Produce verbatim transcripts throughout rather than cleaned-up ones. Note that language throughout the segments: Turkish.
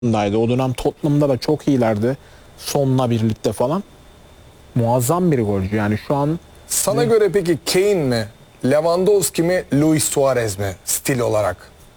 Tottenham'daydı. O dönem Tottenham'da da çok iyilerdi. Sonla birlikte falan. Muazzam bir golcü. Yani şu an Sana göre peki Kane mi, Lewandowski mi, Luis Suarez mi stil olarak?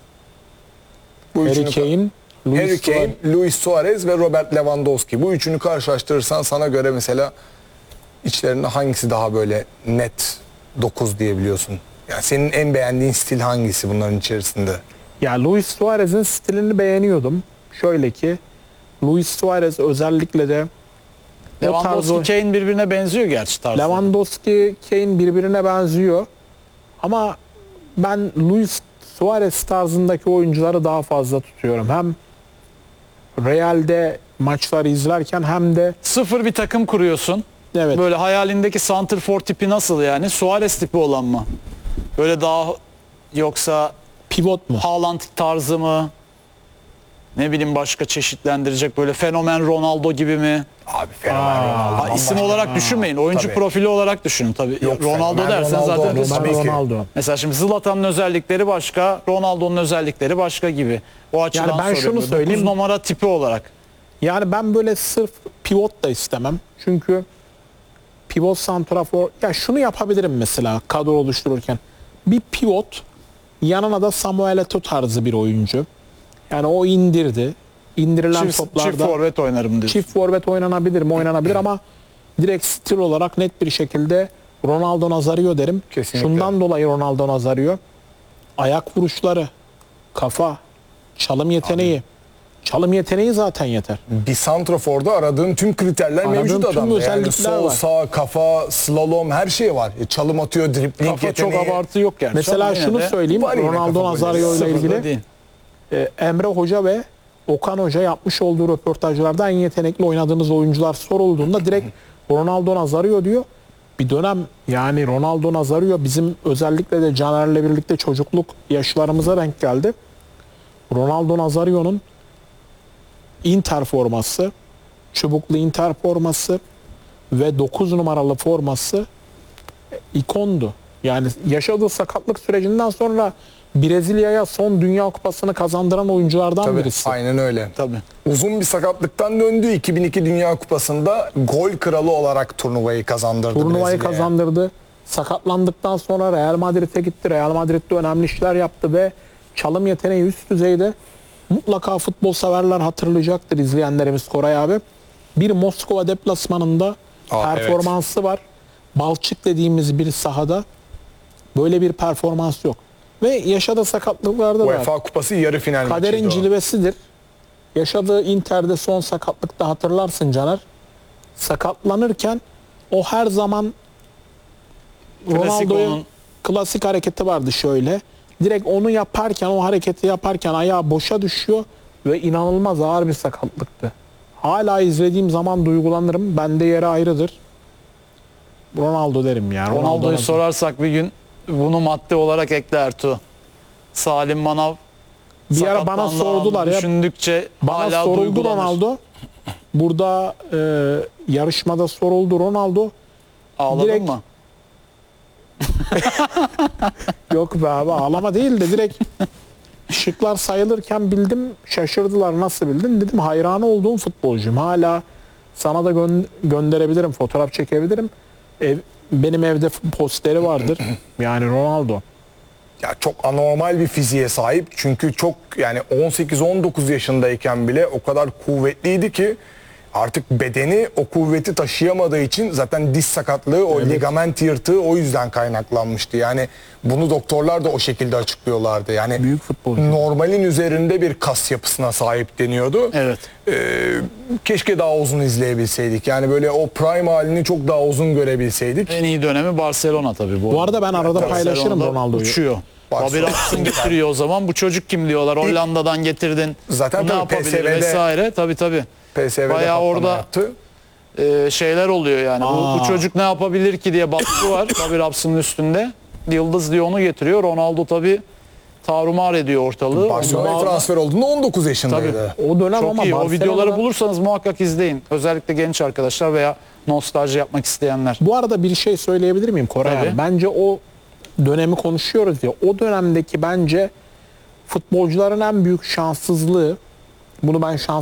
Bu Harry üçünü- Kane, Luis Harry Kane, Suarez. Luis Suarez ve Robert Lewandowski. Bu üçünü karşılaştırırsan sana göre mesela içlerinde hangisi daha böyle net dokuz diyebiliyorsun? Yani senin en beğendiğin stil hangisi bunların içerisinde? Ya Luis Suarez'in stilini beğeniyordum. Şöyle ki Luis Suarez özellikle de o tarz Lewandowski, o- Kane birbirine benziyor gerçi tarzı. Lewandowski, Kane birbirine benziyor. Ama ben Luis Suarez tarzındaki oyuncuları daha fazla tutuyorum. Hem Real'de maçları izlerken hem de Sıfır bir takım kuruyorsun. evet Böyle hayalindeki santrfor tipi nasıl yani? Suarez tipi olan mı? Böyle daha yoksa pivot mu? Haaland tarzı mı? Ne bileyim başka çeşitlendirecek böyle fenomen Ronaldo gibi mi? Abi fenomen Aa, Ronaldo. Ha, isim olarak düşünmeyin. Oyuncu Tabii. profili olarak düşünün tabii. Yok, Ronaldo fenomen dersen Ronaldo zaten olmaz. Roman Tabii ki. Ronaldo. mesela şimdi Zlatan'ın özellikleri başka, Ronaldo'nun özellikleri başka gibi. O açıdan Yani ben şunu soruyorum. söyleyeyim. dokuz numara tipi olarak. Yani ben böyle sırf pivot da istemem. Çünkü pivot santrafor ya şunu yapabilirim mesela kadro oluştururken. Bir pivot yanına da Samuel Eto'o tarzı bir oyuncu. Yani o indirdi. İndirilen Çift, toplarda çift forvet oynarım diyor. çift forvet oynanabilir mi? Oynanabilir ama direkt stil olarak net bir şekilde Ronaldo Nazario derim. Kesinlikle. Şundan dolayı Ronaldo Nazario ayak vuruşları, kafa, çalım yeteneği. Çalım yeteneği zaten yeter. Bir santraforda aradığın tüm kriterler Aradığın mevcut tüm adamda. Yani özellikler sol, var. sağ, kafa, slalom her şey var. E, Çalım atıyor, dribling Kafa çok yeteneği. abartı yok gerçi. Mesela ama yine şunu de söyleyeyim var yine Ronaldo kafa Nazario ile sıfırda ilgili değil. e, Emre Hoca ve Okan Hoca yapmış olduğu röportajlarda en yetenekli oynadığınız oyuncular sorulduğunda direkt Ronaldo Nazario diyor. Bir dönem yani Ronaldo Nazario bizim özellikle de Caner'le birlikte çocukluk yaşlarımıza denk geldi. Ronaldo Nazario'nun Inter forması, çubuklu Inter forması ve dokuz numaralı forması e, ikondu. Yani yaşadığı sakatlık sürecinden sonra Brezilya'ya son Dünya Kupası'nı kazandıran oyunculardan Tabii, birisi. aynen öyle. Tabii. Uzun bir sakatlıktan döndü. iki bin iki Dünya Kupası'nda gol kralı olarak turnuvayı kazandırdı. Turnuvayı Brezilya'ya. kazandırdı. Sakatlandıktan sonra Real Madrid'e gitti. Real Madrid'de önemli işler yaptı ve çalım yeteneği üst düzeyde. Mutlaka futbol severler hatırlayacaktır izleyenlerimiz Koray abi. Bir Moskova deplasmanında Aa, performansı var. Balçık dediğimiz bir sahada böyle bir performans yok. Ve yaşadığı sakatlıklarda da var. UEFA Kupası yarı final Kaderin maçıydı o. cilvesidir. Yaşadığı Inter'de son sakatlıkta hatırlarsın Caner. Sakatlanırken o her zaman Klasik Ronaldo'ya onun. klasik hareketi vardı şöyle. Direkt onu yaparken o hareketi yaparken ayağı boşa düşüyor ve inanılmaz ağır bir sakatlıktı. Hala izlediğim zaman duygulanırım. Bende yeri ayrıdır. Ronaldo derim ya. Ronaldo'yu Ronaldo'nun- sorarsak bir gün bunu madde olarak ekle Ertuğ. Salim Manav Bir ara bana sakatlandı, sordular ya. düşündükçe Bana hala soruldu duygulanır. Ronaldo. Burada e, yarışmada soruldu Ronaldo. Ağladın direkt- mı? Yok be abi ağlama değil de direkt şıklar sayılırken bildim, şaşırdılar nasıl bildin dedim, hayranı olduğum futbolcuyum, hala sana da gö- gönderebilirim, fotoğraf çekebilirim. Ev, benim evde posteri vardır yani Ronaldo. Ya çok anormal bir fiziğe sahip. Çünkü çok yani on sekiz on dokuz yaşındayken bile o kadar kuvvetliydi ki artık bedeni o kuvveti taşıyamadığı için zaten diz sakatlığı, o ligament yırtığı o yüzden kaynaklanmıştı. Yani bunu doktorlar da o şekilde açıklıyorlardı. Yani Büyük futbolcu. normalin üzerinde bir kas yapısına sahip deniyordu. Evet. Ee, keşke daha uzun izleyebilseydik. Yani böyle o prime halini çok daha uzun görebilseydik. En iyi dönemi Barcelona tabii bu. Bu arada ben arada paylaşırım Barcelona'da Ronaldo'yu. Uçuyor. Barcelona. Bobby Robson getiriyor o zaman. Bu çocuk kim diyorlar? Hollanda'dan getirdin. Zaten Bu ne tabii yapabilir P S V'de vesaire. Tabii tabii. P S V'de Bayağı patlama orada yaptı. e, şeyler oluyor yani. Bu, Aa. bu çocuk ne yapabilir ki diye baskı var Bobby Robson'ın üstünde. Yıldız diye onu getiriyor. Ronaldo tabii tarumar ediyor ortalığı. Barcelona'ya Ondan- transfer olduğunda on dokuz yaşındaydı. O dönem Çok ama iyi. O Barcelona'da- videoları bulursanız muhakkak izleyin. Özellikle genç arkadaşlar veya nostalji yapmak isteyenler. Bu arada bir şey söyleyebilir miyim Koray Tabii. abi? Bence o dönemi konuşuyoruz ya. O dönemdeki bence futbolcuların en büyük şanssızlığı Bunu ben şans